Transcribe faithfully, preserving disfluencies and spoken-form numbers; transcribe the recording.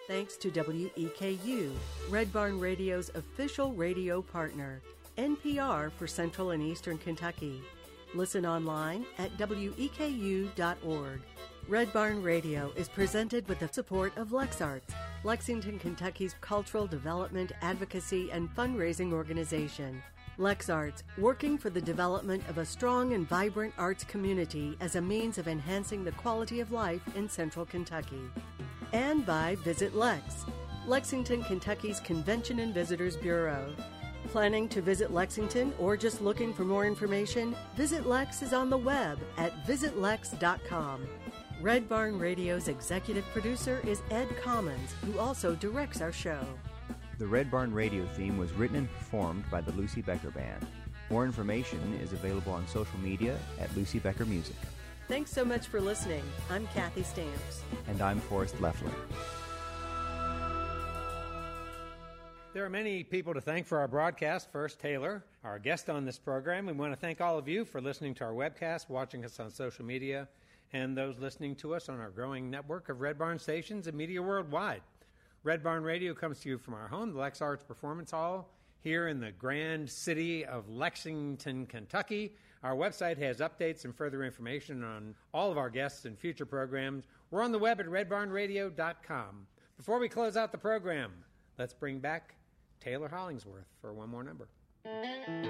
Thanks to W E K U, Red Barn Radio's official radio partner, N P R for Central and Eastern Kentucky. Listen online at W E K U dot org. Red Barn Radio is presented with the support of LexArts, Lexington, Kentucky's cultural development, advocacy, and fundraising organization. LexArts, working for the development of a strong and vibrant arts community as a means of enhancing the quality of life in Central Kentucky. And by Visit Lex, Lexington, Kentucky's Convention and Visitors Bureau. Planning to visit Lexington or just looking for more information? Visit Lex is on the web at visit lex dot com. Red Barn Radio's executive producer is Ed Commons, who also directs our show. The Red Barn Radio theme was written and performed by the Lucy Becker Band. More information is available on social media at Lucy Becker Music. Thanks so much for listening. I'm Kathy Stamps. And I'm Forrest Leffler. There are many people to thank for our broadcast. First, Taylor, our guest on this program. We want to thank all of you for listening to our webcast, watching us on social media, and those listening to us on our growing network of Red Barn stations and media worldwide. Red Barn Radio comes to you from our home, the LexArts Performance Hall, here in the grand city of Lexington, Kentucky. Our website has updates and further information on all of our guests and future programs. We're on the web at red barn radio dot com. Before we close out the program, let's bring back Taylor Hollingsworth for one more number.